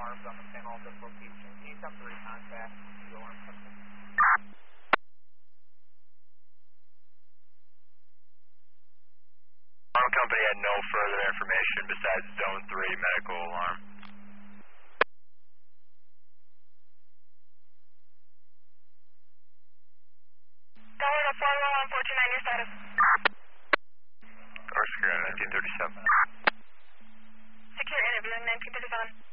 alarms on the panel at this location. Can you attempt to recontact the alarm system? Alarm company had no further information besides Zone 3 medical alarm. Delta 411 429, your status. Oscar 1937. Secure interviewing 1937.